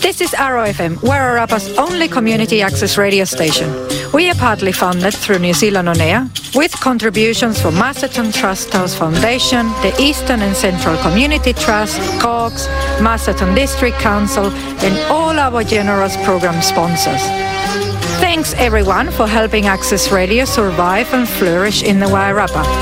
This is Arrow FM, Wairarapa's only community access radio station. We are partly funded through New Zealand On Air, with contributions from Masterton Trust House Foundation, the Eastern and Central Community Trust, COGS, Masterton District Council, and all our generous program sponsors. Thanks everyone for helping Access Radio survive and flourish in the Wairarapa.